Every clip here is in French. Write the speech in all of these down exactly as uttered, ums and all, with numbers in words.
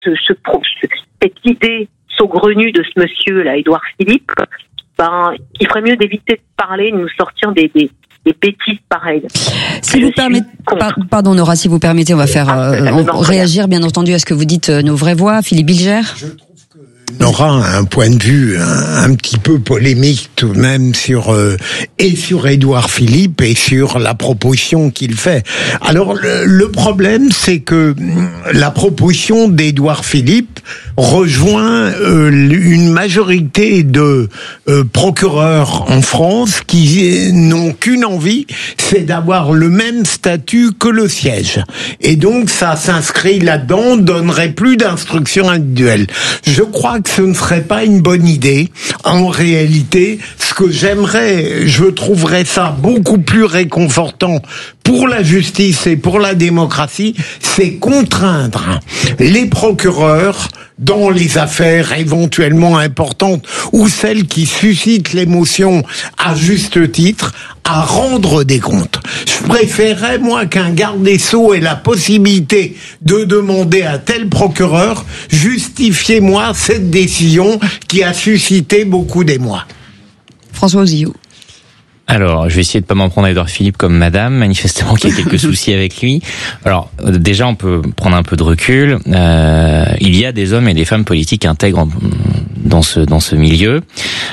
ce, ce, cette idée saugrenue de ce monsieur-là, Édouard Philippe, ben, il ferait mieux d'éviter de parler, de nous sortir des, des, des bêtises pareilles. Si vous permettez, par, pardon Nora, si vous permettez, on va faire ah, euh, on, réagir bien entendu à ce que vous dites, euh, nos vraies voix. Philippe Bilger. Je trouve que Nora a un point de vue un, un petit peu polémique tout de même sur euh, et sur Édouard Philippe et sur la proposition qu'il fait. Alors le, le problème, c'est que la proposition d'Édouard Philippe rejoint euh, une majorité de euh, procureurs en France qui n'ont qu'une envie, c'est d'avoir le même statut que le siège. Et donc ça s'inscrit là-dedans, donnerait plus d'instructions individuelles. Je crois que ce ne serait pas une bonne idée. En réalité, ce que j'aimerais, je trouverais ça beaucoup plus réconfortant pour la justice et pour la démocratie, c'est contraindre les procureurs dans les affaires éventuellement importantes ou celles qui suscitent l'émotion à juste titre, à rendre des comptes. Je préférerais, moi, qu'un garde des Sceaux ait la possibilité de demander à tel procureur, justifiez-moi cette décision qui a suscité beaucoup d'émoi. François Ozillot. Alors, je vais essayer de pas m'en prendre à Édouard Philippe comme madame, manifestement qu'il y a quelques soucis avec lui. Alors, déjà, on peut prendre un peu de recul. Euh, il y a des hommes et des femmes politiques intègres dans ce dans ce milieu.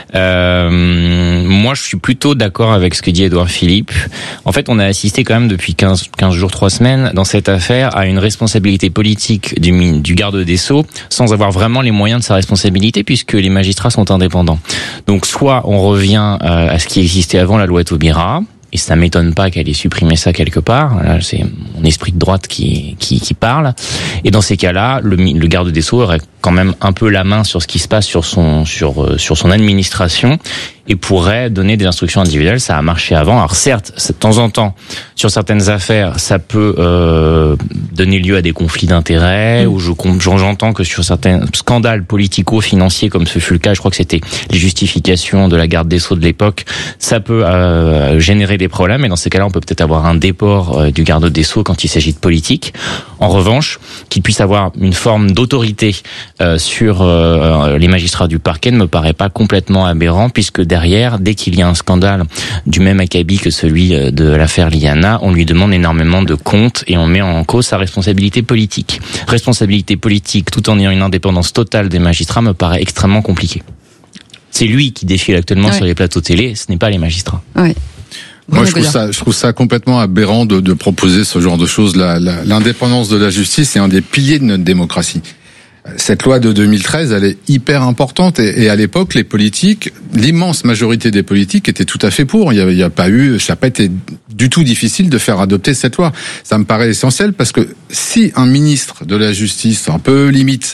Euh, moi, je suis plutôt d'accord avec ce que dit Édouard Philippe. En fait, on a assisté quand même depuis quinze, quinze jours, trois semaines, dans cette affaire, à une responsabilité politique du, du garde des Sceaux, sans avoir vraiment les moyens de sa responsabilité, puisque les magistrats sont indépendants. Donc, soit on revient à ce qui existait avant la loi Taubira, et ça m'étonne pas qu'elle ait supprimé ça quelque part. Là, c'est mon esprit de droite qui, qui, qui parle. Et dans ces cas-là, le, le garde des Sceaux aurait quand même un peu la main sur ce qui se passe sur son, sur, sur son administration et pourrait donner des instructions individuelles. Ça a marché avant. Alors certes, de temps en temps, sur certaines affaires, ça peut euh, donner lieu à des conflits d'intérêts. Mmh. Ou je j'entends que sur certains scandales politico-financiers, comme ce fut le cas, je crois que c'était les justifications de la garde des Sceaux de l'époque, ça peut euh, générer des problèmes. Et dans ces cas-là, on peut peut-être avoir un déport euh, du garde des Sceaux quand il s'agit de politique. En revanche, qu'il puisse avoir une forme d'autorité euh, sur euh, les magistrats du parquet ne me paraît pas complètement aberrant, puisque derrière, dès qu'il y a un scandale du même acabit que celui de l'affaire Liana, on lui demande énormément de comptes et on met en cause sa responsabilité politique. Responsabilité politique tout en ayant une indépendance totale des magistrats me paraît extrêmement compliqué. C'est lui qui défile actuellement ouais. sur les plateaux télé, ce n'est pas les magistrats. Ouais. Moi, je trouve ça, je trouve ça complètement aberrant de, de proposer ce genre de choses. La, la, l'indépendance de la justice est un des piliers de notre démocratie. Cette loi de deux mille treize, elle est hyper importante et, et à l'époque, les politiques, l'immense majorité des politiques étaient tout à fait pour. Il y a, il y a pas eu, ça n'a pas été du tout difficile de faire adopter cette loi. Ça me paraît essentiel parce que si un ministre de la Justice, un peu limite,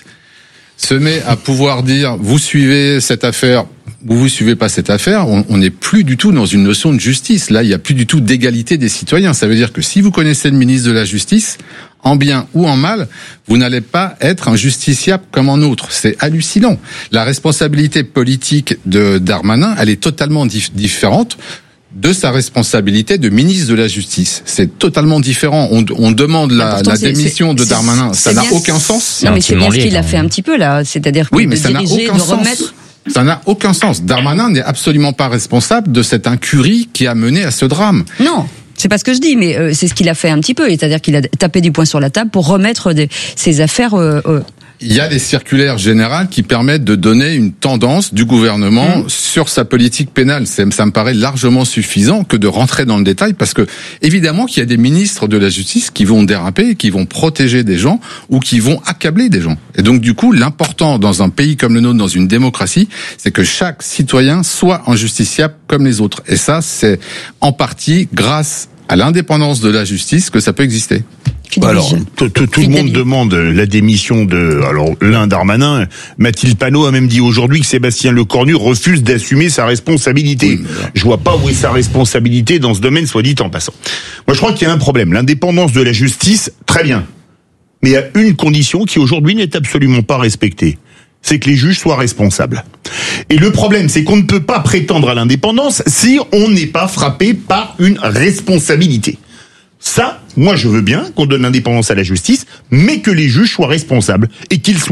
se met à pouvoir dire, vous suivez cette affaire, vous vous suivez pas cette affaire, on n'est plus du tout dans une notion de justice. Là, il n'y a plus du tout d'égalité des citoyens. Ça veut dire que si vous connaissez le ministre de la Justice, en bien ou en mal, vous n'allez pas être un justiciable comme un autre. C'est hallucinant. La responsabilité politique de Darmanin, elle est totalement dif- différente de sa responsabilité de ministre de la Justice. C'est totalement différent. On, on demande la, la démission c'est, de Darmanin. Ça n'a bien, aucun sens. Non, mais c'est bien ce qu'il a fait un petit peu là. C'est-à-dire que oui, mais de ça diriger, n'a aucun de remettre... sens. Ça n'a aucun sens. Darmanin n'est absolument pas responsable de cette incurie qui a mené à ce drame. Non. C'est pas ce que je dis, mais euh, c'est ce qu'il a fait un petit peu, c'est-à-dire qu'il a tapé du poing sur la table pour remettre des, ses affaires. Euh, euh. Il y a des circulaires générales qui permettent de donner une tendance du gouvernement mmh. sur sa politique pénale. C'est, ça me paraît largement suffisant que de rentrer dans le détail, parce que évidemment qu'il y a des ministres de la justice qui vont déraper, qui vont protéger des gens ou qui vont accabler des gens. Et donc du coup, l'important dans un pays comme le nôtre, dans une démocratie, c'est que chaque citoyen soit un justiciable comme les autres. Et ça, c'est en partie grâce à l'indépendance de la justice que ça peut exister. Alors, tout, tout, tout le monde demande la démission de, alors, l'un Darmanin. Mathilde Panot a même dit aujourd'hui que Sébastien Lecornu refuse d'assumer sa responsabilité. Oui, je vois pas où est sa responsabilité dans ce domaine, soit dit en passant. Moi, je crois qu'il y a un problème. L'indépendance de la justice, très bien. Mais il y a une condition qui aujourd'hui n'est absolument pas respectée. C'est que les juges soient responsables. Et le problème, c'est qu'on ne peut pas prétendre à l'indépendance si on n'est pas frappé par une responsabilité. Ça, moi je veux bien qu'on donne l'indépendance à la justice, mais que les juges soient responsables et qu'ils soient